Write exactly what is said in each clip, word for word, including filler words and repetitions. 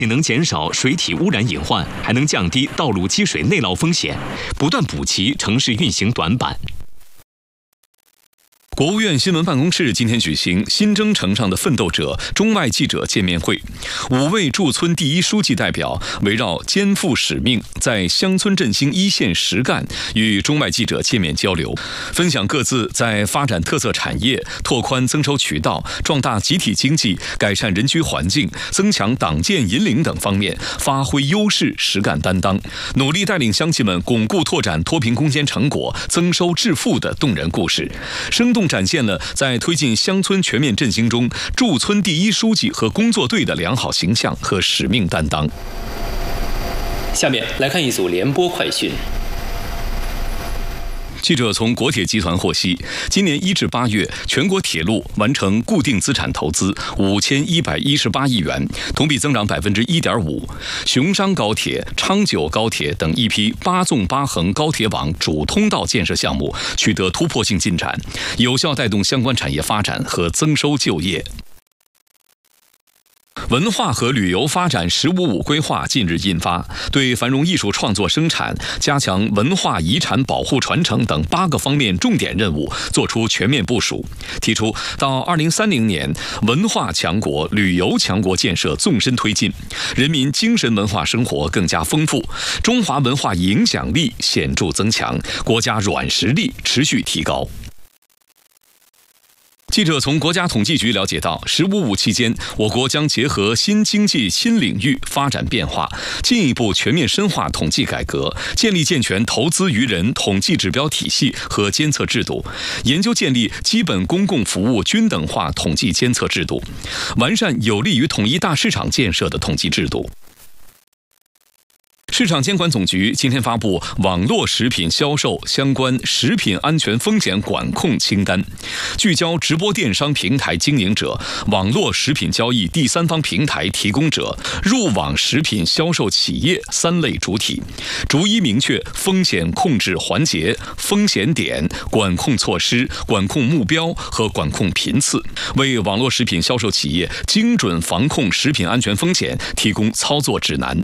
既能减少水体污染隐患，还能降低道路积水内涝风险，不断补齐城市运行短板。 国务院新闻办公室今天举行新征程上的奋斗者中外记者见面会，五位驻村第一书记代表围绕肩负使命，在乡村振兴一线实干，与中外记者见面交流，分享各自在发展特色产业、拓宽增收渠道、壮大集体经济、改善人居环境、增强党建引领等方面发挥优势、实干担当，努力带领乡亲们巩固拓展脱贫攻坚成果、增收致富的动人故事，生动展现了在推进乡村全面振兴中驻村第一书记和工作队的良好形象和使命担当。 下面来看一组联播快讯。 记者从国铁集团获悉，今年一至八月，全国铁路完成固定资产投资五千一百一十八亿元，同比增长百分之一点五。雄商高铁、昌九高铁等一批八纵八横高铁网主通道建设项目取得突破性进展，有效带动相关产业发展和增收就业。文化和旅游发展“十五五”规划近日印发，对繁荣艺术创作生产、加强文化遗产保护传承等八个方面重点任务作出全面部署，提出到二零三零年，文化强国、旅游强国建设纵深推进，人民精神文化生活更加丰富，中华文化影响力显著增强，国家软实力持续提高。记者从国家统计局了解到，“十五五”期间，我国将结合新经济新领域发展变化，进一步全面深化统计改革，建立健全投资于人统计指标体系和监测制度，研究建立基本公共服务均等化统计监测制度，完善有利于统一大市场建设的统计制度。市场监管总局今天发布网络食品销售相关食品安全风险管控清单，聚焦直播电商平台经营者、网络食品交易第三方平台提供者、入网食品销售企业三类主体，逐一明确风险控制环节、风险点、管控措施、管控目标和管控频次，为网络食品销售企业精准防控食品安全风险提供操作指南。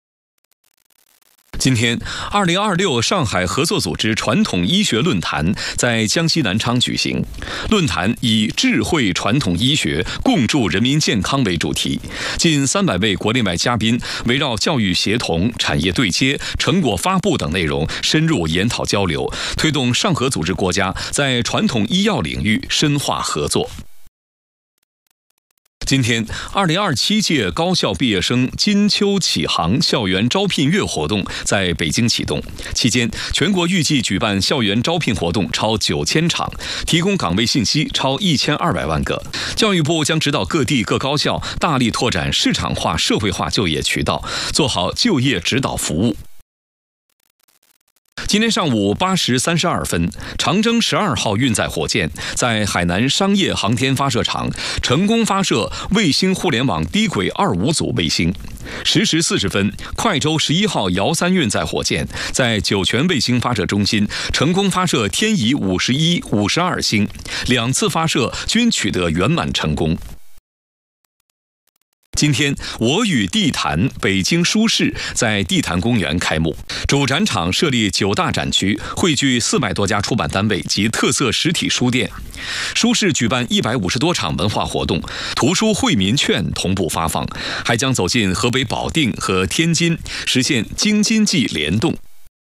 今天，二零二六上海合作组织传统医学论坛在江西南昌举行。论坛以智慧传统医学，共筑人民健康为主题，近三百位国内外嘉宾围绕教育协同、产业对接、成果发布等内容深入研讨交流，推动上合组织国家在传统医药领域深化合作。今天，二零二七届高校毕业生金秋启航校园招聘月活动在北京启动。期间，全国预计举办校园招聘活动超九千场，提供岗位信息超一千二百万个。教育部将指导各地各高校大力拓展市场化、社会化就业渠道，做好就业指导服务。今天上午八时三十二分，长征十二号运载火箭在海南商业航天发射场成功发射卫星互联网低轨二五组卫星。十时四十分，快舟十一号遥三运载火箭在酒泉卫星发射中心成功发射天仪五十一、五十二星，两次发射均取得圆满成功。今天，我与地坛北京书市在地坛公园开幕。主展场设立九大展区，汇聚四百多家出版单位及特色实体书店。书市举办一百五十多场文化活动，图书惠民券同步发放，还将走进河北保定和天津，实现京津冀联动。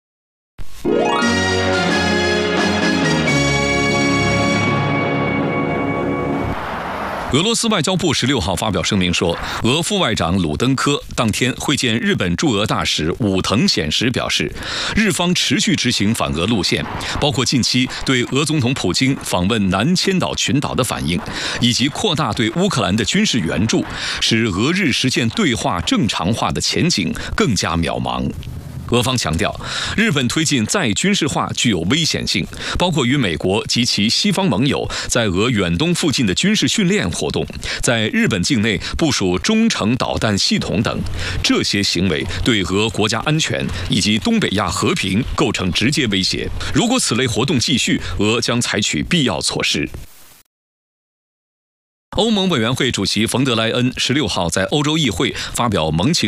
俄罗斯外交部十六号发表声明说，俄副外长鲁登科当天会见日本驻俄大使武藤显时表示，日方持续执行反俄路线，包括近期对俄总统普京访问南千岛群岛的反应，以及扩大对乌克兰的军事援助，使俄日实现对话正常化的前景更加渺茫。俄方强调，日本推进再军事化具有危险性，包括与美国及其西方盟友在俄远东附近的军事训练活动，在日本境内部署中程导弹系统等，这些行为对俄国家安全以及东北亚和平构成直接威胁。如果此类活动继续，俄将采取必要措施。 欧盟委员会主席冯德莱恩十六号在欧洲议会发表盟情